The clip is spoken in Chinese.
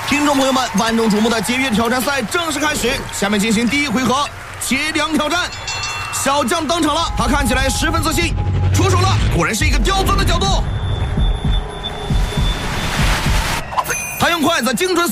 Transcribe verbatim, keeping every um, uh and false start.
听众朋友们，万众瞩目的节约挑战赛正式开始，下面进行第一回合切梁挑战。小将登场了，他看起来十分自信，出手了，果然是一个刁钻的角度。他用筷子精准